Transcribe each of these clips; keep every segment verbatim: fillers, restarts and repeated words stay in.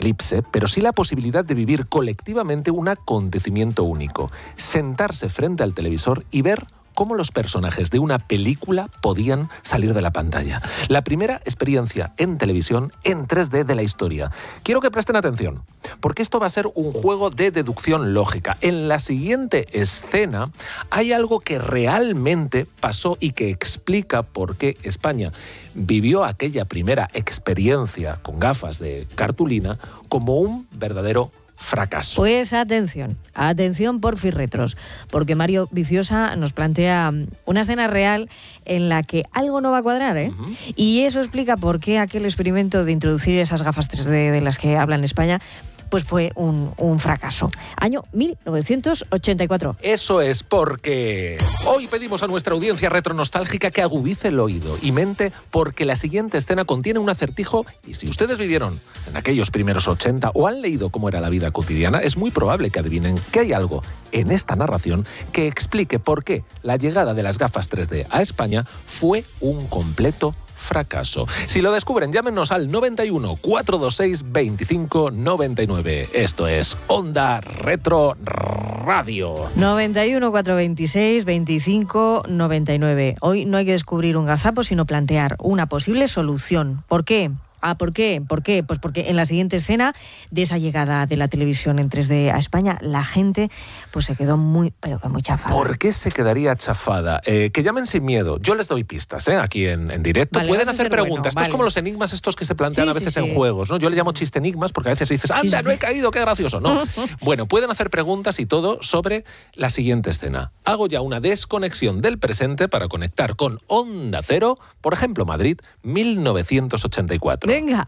eclipse, pero sí la posibilidad de vivir colectivamente un acontecimiento único, sentarse frente al televisor y ver cómo los personajes de una película podían salir de la pantalla. La primera experiencia en televisión en tres D de la historia. Quiero que presten atención, porque esto va a ser un juego de deducción lógica. En la siguiente escena hay algo que realmente pasó y que explica por qué España vivió aquella primera experiencia con gafas de cartulina como un verdadero fracaso. Pues atención, atención porfirretros, porque Mario Viciosa nos plantea una escena real en la que algo no va a cuadrar, ¿eh? Uh-huh. Y eso explica por qué aquel experimento de introducir esas gafas tres D de las que habla en España pues fue un, un fracaso. Año mil novecientos ochenta y cuatro. Eso es porque hoy pedimos a nuestra audiencia retronostálgica que agudice el oído y mente, porque la siguiente escena contiene un acertijo y si ustedes vivieron en aquellos primeros ochenta o han leído cómo era la vida cotidiana, es muy probable que adivinen que hay algo en esta narración que explique por qué la llegada de las gafas tres D a España fue un completo fracaso. Si lo descubren, llámenos al noventa y uno, cuatrocientos veintiséis, veinticinco noventa y nueve. Esto es Onda Retro Radio. noventa y uno, cuatrocientos veintiséis, veinticinco noventa y nueve. Hoy no hay que descubrir un gazapo, sino plantear una posible solución. ¿Por qué? Ah, ¿por qué? ¿Por qué? Pues porque en la siguiente escena de esa llegada de la televisión en tres D a España, la gente pues se quedó muy, pero que muy chafada. ¿Por qué se quedaría chafada? Eh, que llamen sin miedo. Yo les doy pistas, ¿eh? Aquí en, en directo. Vale, pueden hacer preguntas. Bueno, Esto vale. es como los enigmas estos que se plantean sí, a veces sí, sí. en juegos, ¿no? Yo le llamo chiste enigmas porque a veces dices, anda, sí, sí. no he caído, qué gracioso. No. Bueno, pueden hacer preguntas y todo sobre la siguiente escena. Hago ya una desconexión del presente para conectar con Onda Cero, por ejemplo, Madrid, mil novecientos ochenta y cuatro. Venga.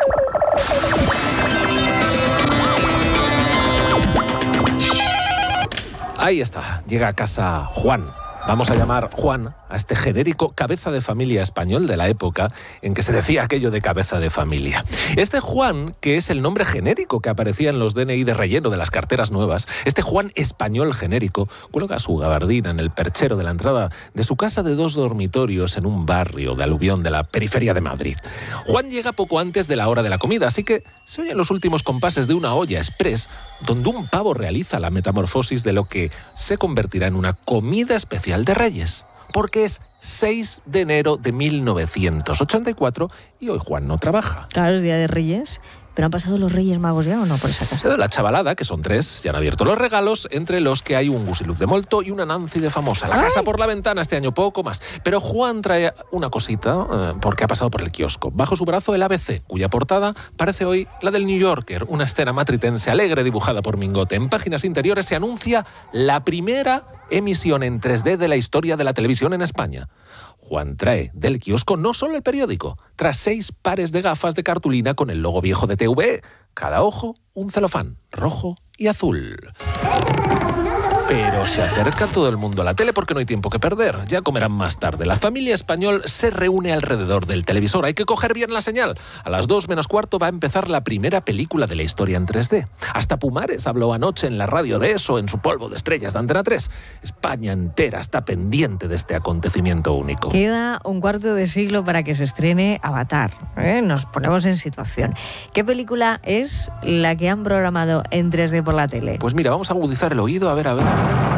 Ahí está, llega a casa Juan. Vamos a llamar Juan a este genérico cabeza de familia español de la época en que se decía aquello de cabeza de familia. Este Juan, que es el nombre genérico que aparecía en los D N I de relleno de las carteras nuevas, este Juan español genérico, cuelga su gabardina en el perchero de la entrada de su casa de dos dormitorios en un barrio de aluvión de la periferia de Madrid. Juan llega poco antes de la hora de la comida, así que se oyen los últimos compases de una olla express donde un pavo realiza la metamorfosis de lo que se convertirá en una comida especial de Reyes, porque es seis de enero de mil novecientos ochenta y cuatro y hoy Juan no trabaja. Claro, es Día de Reyes. ¿Pero han pasado los Reyes Magos ya o no por esa casa? La chavalada, que son tres, ya han abierto los regalos, entre los que hay un Gusiluz de Molto y una Nancy de Famosa. La ¡ay! Casa por la ventana este año, poco más. Pero Juan trae una cosita, eh, porque ha pasado por el kiosco. Bajo su brazo el A B C, cuya portada parece hoy la del New Yorker, una escena matritense alegre dibujada por Mingote. En páginas interiores se anuncia la primera emisión en tres D de la historia de la televisión en España. Juan trae del kiosco no solo el periódico, tras seis pares de gafas de cartulina con el logo viejo de T V E. Cada ojo un celofán rojo y azul. Pero se acerca todo el mundo a la tele porque no hay tiempo que perder. Ya comerán más tarde. La familia español se reúne alrededor del televisor. Hay que coger bien la señal. A las dos menos cuarto va a empezar la primera película de la historia en tres D. Hasta Pumares habló anoche en la radio de eso, en su polvo de estrellas de Antena tres. España entera está pendiente de este acontecimiento único. Queda un cuarto de siglo para que se estrene Avatar, ¿eh? Nos ponemos en situación. ¿Qué película es la que han programado en tres D por la tele? Pues mira, vamos a agudizar el oído, a ver, a ver.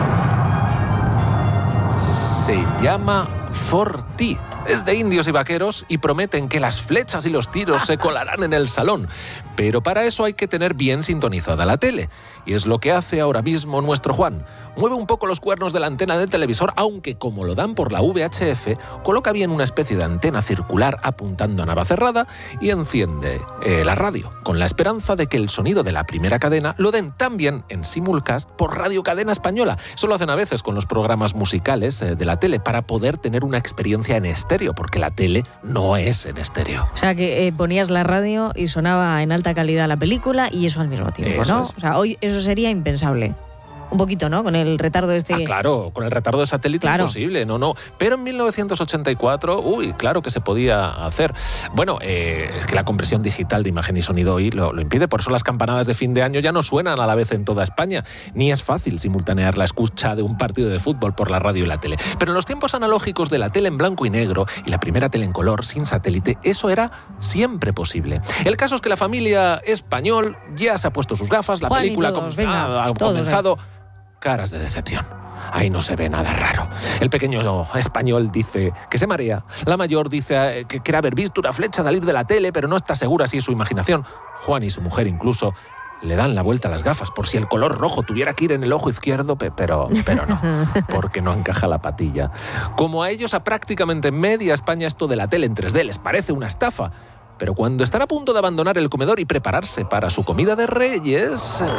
Se llama Forti. Es de indios y vaqueros y prometen que las flechas y los tiros se colarán en el salón. Pero para eso hay que tener bien sintonizada la tele. Y es lo que hace ahora mismo nuestro Juan. Mueve un poco los cuernos de la antena del televisor, aunque como lo dan por la V H F, coloca bien una especie de antena circular apuntando a Navacerrada y enciende eh, la radio, con la esperanza de que el sonido de la primera cadena lo den también en simulcast por Radio Cadena Española. Eso lo hacen a veces con los programas musicales eh, de la tele para poder tener una experiencia en estéreo, porque la tele no es en estéreo. O sea, que eh, ponías la radio y sonaba en alta calidad la película y eso al mismo tiempo, eso ¿no? Es. O sea, hoy eso sería impensable. Un poquito, ¿no? Con el retardo este. Ah, claro, con el retardo de satélite claro. imposible, no, no. Pero en mil novecientos ochenta y cuatro, uy, claro que se podía hacer. Bueno, eh, es que la compresión digital de imagen y sonido hoy lo, lo impide, por eso las campanadas de fin de año ya no suenan a la vez en toda España, ni es fácil simultanear la escucha de un partido de fútbol por la radio y la tele. Pero en los tiempos analógicos de la tele en blanco y negro y la primera tele en color, sin satélite, eso era siempre posible. El caso es que la familia Español ya se ha puesto sus gafas, la Juan película todos, com- venga, ha, ha todos, comenzado... venga. Caras de decepción. Ahí no se ve nada raro. El pequeño español dice que se marea. La mayor dice que cree haber visto una flecha salir de la tele, pero no está segura si es su imaginación. Juan y su mujer incluso le dan la vuelta a las gafas por si el color rojo tuviera que ir en el ojo izquierdo, pero, pero no, porque no encaja la patilla. Como a ellos, a prácticamente media España, esto de la tele en tres D les parece una estafa. Pero cuando están a punto de abandonar el comedor y prepararse para su comida de Reyes... Eh...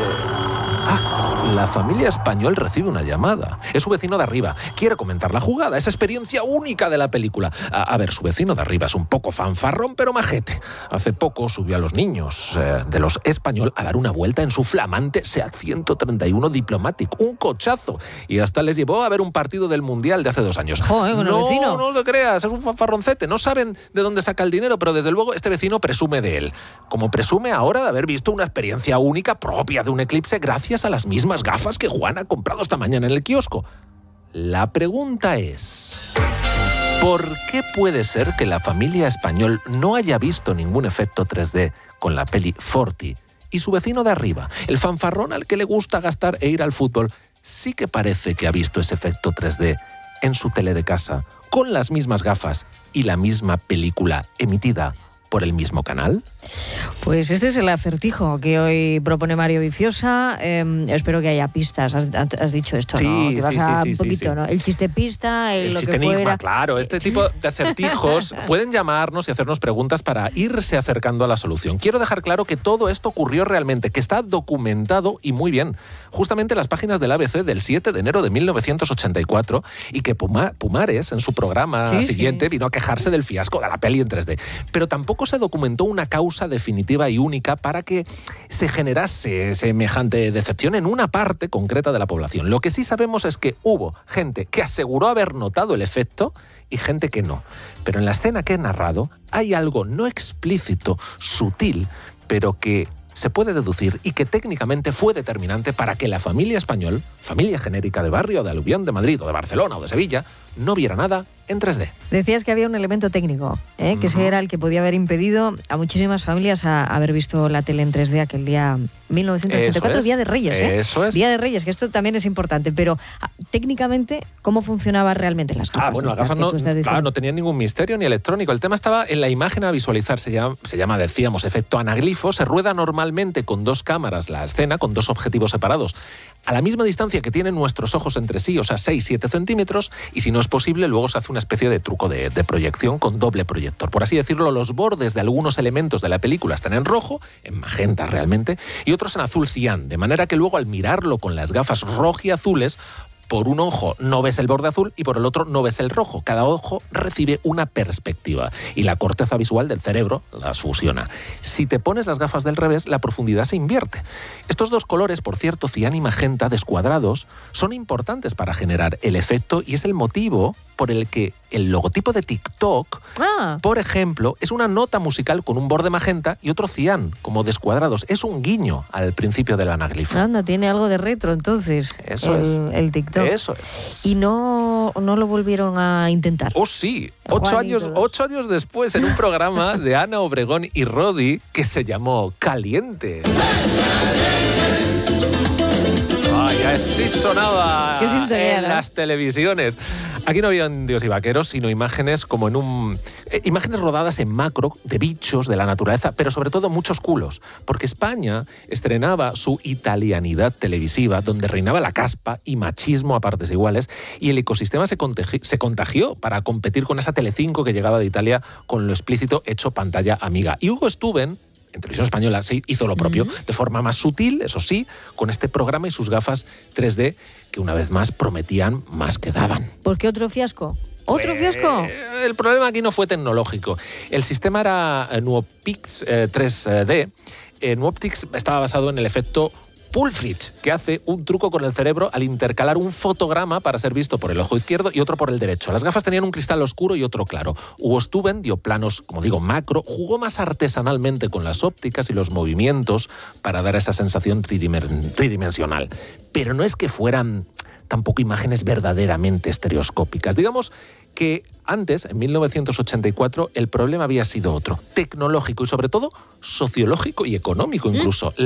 Ah, la familia Español recibe una llamada. Es su vecino de arriba. Quiere comentar la jugada, esa experiencia única de la película. A, a ver, su vecino de arriba es un poco fanfarrón, pero majete. Hace poco subió a los niños eh, de los Español a dar una vuelta en su flamante SEAT ciento treinta y uno Diplomatic. Un cochazo. Y hasta les llevó a ver un partido del Mundial de hace dos años. Joder, bueno, no, vecino. no lo creas, es un fanfarroncete. No saben de dónde saca el dinero, pero desde luego este vecino presume de él. Como presume ahora de haber visto una experiencia única propia de un eclipse gracias a las mismas gafas que Juan ha comprado esta mañana en el kiosco. La pregunta es... ¿por qué puede ser que la familia Español no haya visto ningún efecto tres D con la peli Forti? Y su vecino de arriba, el fanfarrón al que le gusta gastar e ir al fútbol, sí que parece que ha visto ese efecto tres D en su tele de casa, con las mismas gafas y la misma película emitida por el mismo canal. Pues este es el acertijo que hoy propone Mario Viciosa. Eh, espero que haya pistas. Has, has dicho esto, sí, ¿no? Que vas sí, a sí, un sí, poquito, sí. ¿no? El chiste pista, el, El lo chiste que fuera. enigma, claro. Este tipo de acertijos pueden llamarnos y hacernos preguntas para irse acercando a la solución. Quiero dejar claro que todo esto ocurrió realmente, que está documentado y muy bien. Justamente en las páginas del A B C del siete de enero de mil novecientos ochenta y cuatro, y que Puma, Pumares, en su programa sí, siguiente, sí. vino a quejarse del fiasco de la peli en tres D. Pero tampoco se documentó una causa definitiva y única para que se generase semejante decepción en una parte concreta de la población. Lo que sí sabemos es que hubo gente que aseguró haber notado el efecto y gente que no. Pero en la escena que he narrado hay algo no explícito, sutil, pero que se puede deducir y que técnicamente fue determinante para que la familia Español, familia genérica de barrio, de Aluvión, de Madrid o de Barcelona o de Sevilla, no viera nada en tres D. Decías que había un elemento técnico, ¿eh? uh-huh. que ese era el que podía haber impedido a muchísimas familias a, a haber visto la tele en tres D aquel día mil novecientos ochenta y cuatro, Día de Reyes. ¿eh? Eso es. Día de Reyes, que esto también es importante, pero a, técnicamente, ¿cómo funcionaban realmente las gafas? Ah, bueno, las gafas no, claro, no tenían ningún misterio ni electrónico. El tema estaba en la imagen a visualizar, se llama, se llama, decíamos, efecto anaglifo. Se rueda normalmente con dos cámaras la escena, con dos objetivos separados, a la misma distancia que tienen nuestros ojos entre sí, o sea, seis a siete centímetros, y si no es posible, luego se hace una especie de truco de, de proyección con doble proyector. Por así decirlo, los bordes de algunos elementos de la película están en rojo, en magenta realmente, y otros en azul cian, de manera que luego al mirarlo con las gafas rojiazules, por un ojo no ves el borde azul y por el otro no ves el rojo. Cada ojo recibe una perspectiva y la corteza visual del cerebro las fusiona. Si te pones las gafas del revés, la profundidad se invierte. Estos dos colores, por cierto, cian y magenta descuadrados, son importantes para generar el efecto y es el motivo por el que el logotipo de TikTok, ah. por ejemplo, es una nota musical con un borde magenta y otro cian, como descuadrados. Es un guiño al principio del anaglifo. Anda, tiene algo de retro entonces. Eso el, es. El TikTok. Eso es. Y no, no lo volvieron a intentar. Oh, sí. Ocho años, ocho años después, en un programa de Ana Obregón y Rodi que se llamó Caliente. Ay, así sonaba en las televisiones. Aquí no habían dios y vaqueros, sino imágenes como en un... Eh, imágenes rodadas en macro de bichos, de la naturaleza, pero sobre todo muchos culos. Porque España estrenaba su italianidad televisiva, donde reinaba la caspa y machismo a partes iguales, y el ecosistema se, contagi- se contagió para competir con esa Telecinco que llegaba de Italia con lo explícito hecho pantalla amiga. Y Hugo Stuben, en Televisión Española, se hizo lo propio, uh-huh. de forma más sutil, eso sí, con este programa y sus gafas tres D, que una vez más prometían más que daban. ¿Por qué otro fiasco? ¿Otro pues, fiasco? El problema aquí no fue tecnológico. El sistema era Nuopix eh, tres D. Eh, Nuopix estaba basado en el efecto Pulfrich, que hace un truco con el cerebro al intercalar un fotograma para ser visto por el ojo izquierdo y otro por el derecho. Las gafas tenían un cristal oscuro y otro claro. Hugo Stuben dio planos, como digo, macro, jugó más artesanalmente con las ópticas y los movimientos para dar esa sensación tridimer- tridimensional. Pero no es que fueran tampoco imágenes verdaderamente estereoscópicas. Digamos que antes, en mil novecientos ochenta y cuatro, el problema había sido otro, tecnológico y sobre todo sociológico y económico incluso. ¿Mm?